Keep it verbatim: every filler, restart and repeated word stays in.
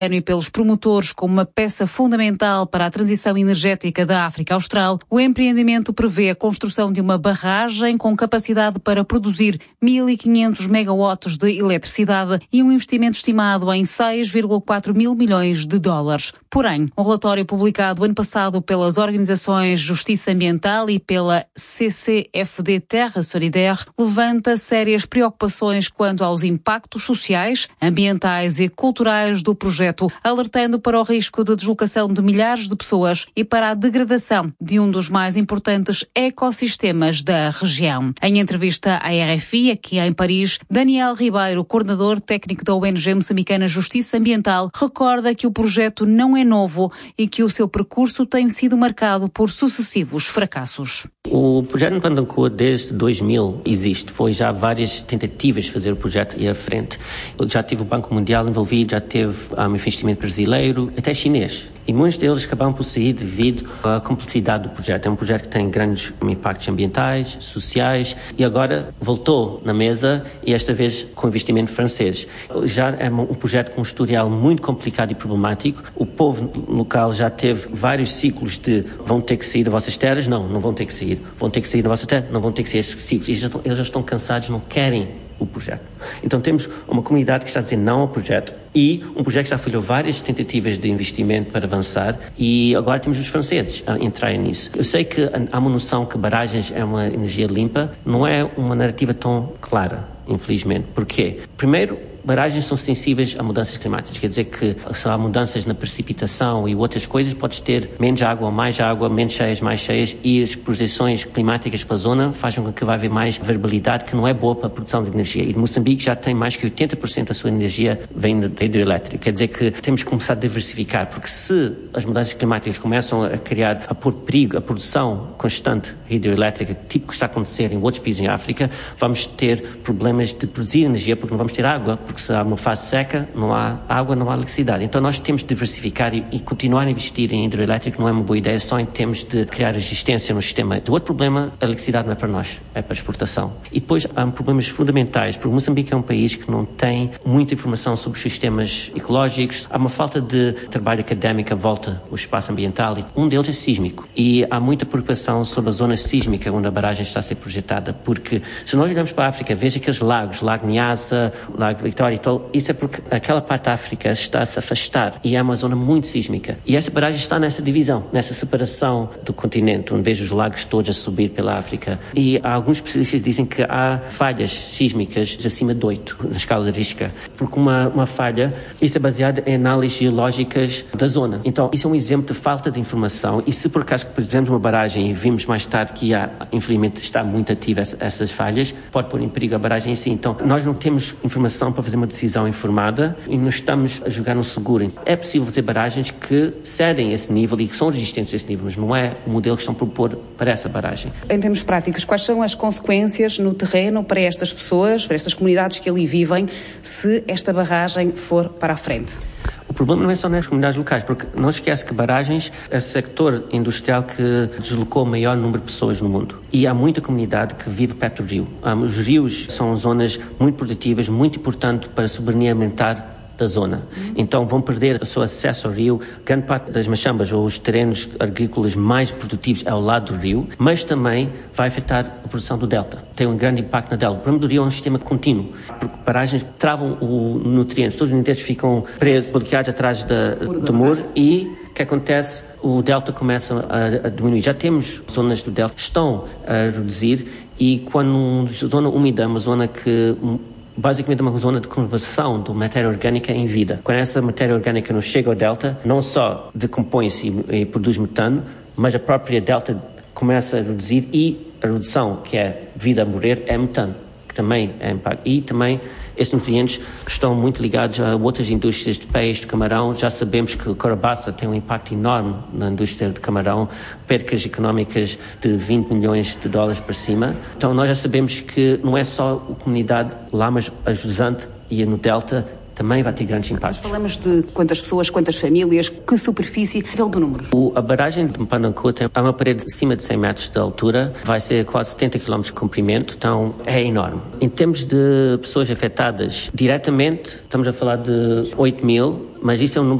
e pelos promotores como uma peça fundamental para a transição energética da África Austral, o empreendimento prevê a construção de uma barragem com capacidade para produzir mil e quinhentos megawatts de eletricidade e um investimento estimado em seis vírgula quatro mil milhões de dólares. Porém, um relatório publicado ano passado pelas organizações Justiça Ambiental e pela C C F D Terra Solidaire levanta sérias preocupações quanto aos impactos sociais, ambientais e culturais do projeto, alertando para o risco de deslocação de milhares de pessoas e para a degradação de um dos mais importantes ecossistemas da região. Em entrevista à R F I, aqui em Paris, Daniel Ribeiro, coordenador técnico da O N G moçambicana Justiça Ambiental, recorda que o projeto não é novo e que o seu percurso tem sido marcado por sucessivos fracassos. O projeto Mpandancoa desde dois mil existe. Foi já várias tentativas de fazer o projeto ir à frente. Já teve o Banco Mundial envolvido, já teve um investimento brasileiro, até chinês. E muitos deles acabaram por sair devido à complexidade do projeto. É um projeto que tem grandes impactos ambientais, sociais e agora voltou na mesa e esta vez com investimento francês. Já é um projeto com um historial muito complicado e problemático. O povo local já teve vários ciclos de vão ter que sair das vossas terras? Não, não vão ter que sair. Vão ter que sair da vossa terra? Não vão ter que sair esses ciclos. Eles já estão, eles já estão cansados, não querem o projeto. Então temos uma comunidade que está a dizer não ao projeto e um projeto que já falhou várias tentativas de investimento para avançar e agora temos os franceses a entrarem nisso. Eu sei que há uma noção que barragens é uma energia limpa, não é uma narrativa tão clara, infelizmente. Porquê? Primeiro, barragens são sensíveis a mudanças climáticas, quer dizer que se há mudanças na precipitação e outras coisas, podes ter menos água, mais água, menos cheias, mais cheias e as projeções climáticas para a zona fazem com que vai haver mais variabilidade que não é boa para a produção de energia. E Moçambique já tem mais que oitenta por cento da sua energia vem da hidroelétrica, quer dizer que temos que começar a diversificar, porque se as mudanças climáticas começam a criar, a pôr perigo a produção constante hidroelétrica, tipo que está a acontecer em outros países em África, vamos ter problemas de produzir energia porque não vamos ter água, porque se há uma fase seca, não há água, não há eletricidade. Então nós temos de diversificar e, e continuar a investir em hidroelétrico não é uma boa ideia, só em termos de criar resistência no sistema. O outro problema, a eletricidade não é para nós, é para a exportação. E depois há problemas fundamentais, porque Moçambique é um país que não tem muita informação sobre os sistemas ecológicos, há uma falta de trabalho académico à volta do espaço ambiental e um deles é sísmico. E há muita preocupação sobre a zona sísmica onde a barragem está a ser projetada, porque se nós olhamos para a África, veja aqueles lagos, Lago Nyassa, Lago Victoria, então, isso é porque aquela parte da África está a se afastar e é uma zona muito sísmica. E essa barragem está nessa divisão, nessa separação do continente, onde vejo os lagos todos a subir pela África. E alguns especialistas dizem que há falhas sísmicas acima de oito, na escala de Richter. Porque uma, uma falha, isso é baseado em análises geológicas da zona. Então, isso é um exemplo de falta de informação. E se por acaso fizemos uma barragem e vimos mais tarde que há, infelizmente, está muito ativa essas falhas, pode pôr em perigo a barragem em si. Então, nós não temos informação para fazer uma decisão informada e não estamos a jogar no seguro. É possível fazer barragens que cedem esse nível e que são resistentes a esse nível, mas não é o modelo que estão a propor para essa barragem. Em termos práticos, quais são as consequências no terreno para estas pessoas, para estas comunidades que ali vivem, se esta barragem for para a frente? O problema não é só nas comunidades locais, porque não esquece que barragens é o sector industrial que deslocou o maior número de pessoas no mundo. E há muita comunidade que vive perto do rio. Os rios são zonas muito produtivas, muito importantes para a soberania alimentar da zona. Então vão perder o seu acesso ao rio. Grande parte das machambas ou os terrenos agrícolas mais produtivos é ao lado do rio, mas também vai afetar a produção do delta. Tem um grande impacto na delta. O problema do rio é um sistema contínuo, porque paragens travam os nutrientes. Todos os nutrientes ficam presos, bloqueados atrás da, do muro e o que acontece? O delta começa a, a diminuir. Já temos zonas do delta que estão a reduzir e quando uma zona úmida, uma zona que basicamente é uma zona de conversão de matéria orgânica em vida. Quando essa matéria orgânica não chega ao delta, não só decompõe-se e, e produz metano, mas a própria delta começa a reduzir e a redução, que é vida a morrer, é metano, que também é impacto. E também esses nutrientes estão muito ligados a outras indústrias de peixe, de camarão. Já sabemos que o Corabaça tem um impacto enorme na indústria de camarão, percas económicas de vinte milhões de dólares para cima. Então nós já sabemos que não é só a comunidade lá, mas a jusante e no delta também vai ter grandes impactos. Falamos de quantas pessoas, quantas famílias, que superfície, nível do número? O, a barragem de Mpandancoa tem uma parede acima de cem metros de altura, vai ser quase setenta quilómetros de comprimento, então é enorme. Em termos de pessoas afetadas diretamente, estamos a falar de oito mil, mas isso é um número